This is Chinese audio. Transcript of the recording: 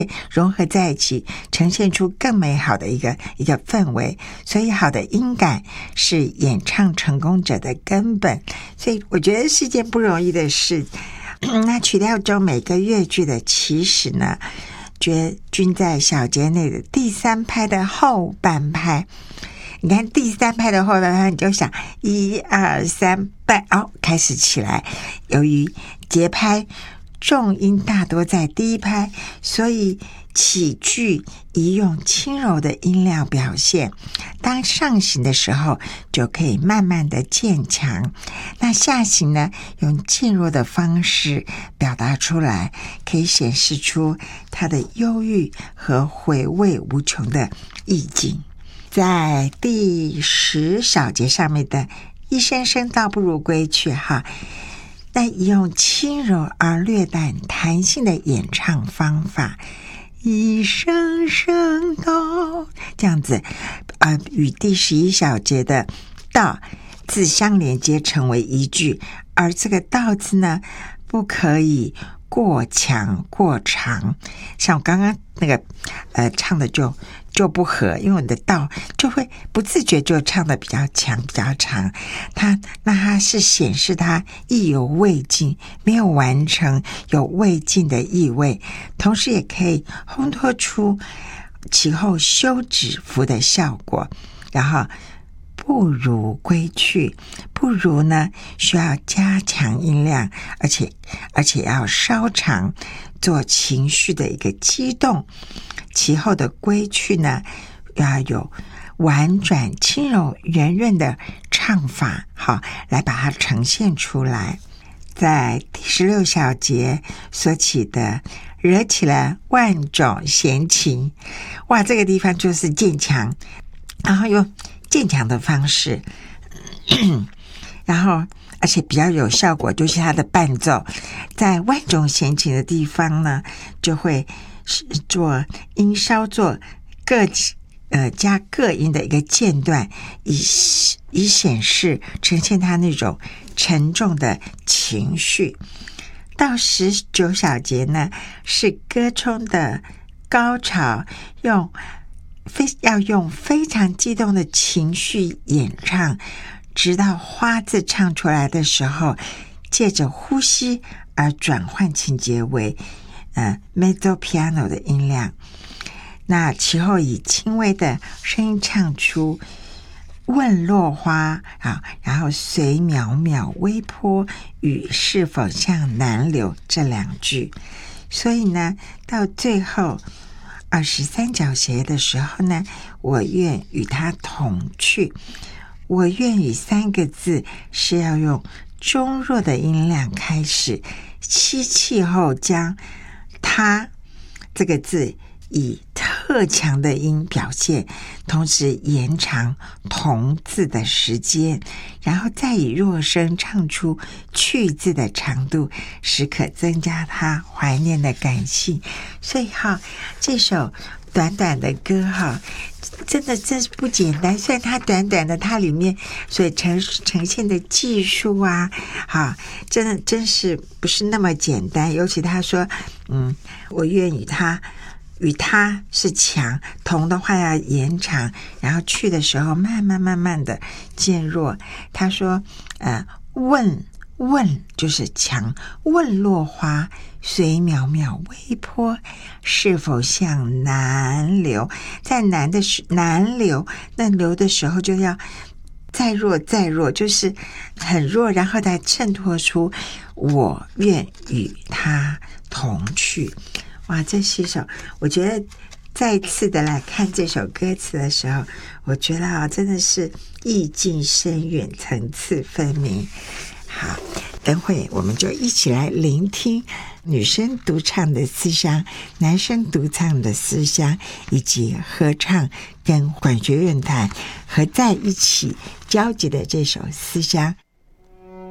融合在一起，呈现出更美好的一个氛围。所以好的音感是演唱成功者的根本，所以我觉得是件不容易的事。那曲调中每个乐句的起始呢，均在小节内的第三拍的后半拍。你看第三拍的后半拍，你就想1、2、3拍，开始起来。由于节拍重音大多在第一拍，所以起句宜用轻柔的音量表现。当上行的时候，就可以慢慢的渐强。那下行呢，用渐弱的方式表达出来，可以显示出它的忧郁和回味无穷的意境。在第10小节上面的一声声倒不如归去哈，那用轻柔而略带弹性的演唱方法，一声声倒，这样子与第11小节的倒字相连接成为一句，而这个倒字呢，不可以过强过长，像我刚刚那个唱的就不合，因为我的倒就会不自觉就唱的比较强比较长，它是显示它意犹未尽，没有完成，有未尽的意味，同时也可以烘托出其后休止符的效果。然后不如归去，不如呢需要加强音量，而且要稍长，做情绪的一个激动。其后的归去呢，要有婉转轻柔圆润的唱法，好来把它呈现出来。在第16小节所起的惹起了万种闲情，哇，这个地方就是渐强，然后用渐强的方式然后而且比较有效果，就是它的伴奏在万种闲情的地方呢，就会做音稍做加各音的一个间断，以显示呈现它那种沉重的情绪。到19小节呢，是歌中的高潮，要用非常激动的情绪演唱，直到花字唱出来的时候，借着呼吸而转换情节为mezzo piano 的音量。那其后以轻微的声音唱出问落花然后随渺渺微波雨是否像南流这两句。所以呢，到最后23小节的时候呢，我愿与他同去。我愿与3个字是要用中弱的音量开始，吸气后将他这个字以特强的音表现，同时延长同字的时间，然后再以弱声唱出去字的长度，时可增加他怀念的感性。所以这首短短的歌真的不简单，虽然它短短的，它里面所呈现的技术真是不是那么简单。尤其他说我愿与他是强，同的话要延长，然后去的时候慢慢的渐弱。他说问就是强，问落花随渺渺微波是否像南流，在南流，那流的时候就要再弱，就是很弱，然后再衬托出我愿与他同去。哇，这是一首，我觉得再次的来看这首歌词的时候，我觉得真的是意境深远，层次分明。好，等会我们就一起来聆听女生独唱的思乡，男生独唱的思乡，以及合唱跟管弦乐团合在一起交集的这首思乡。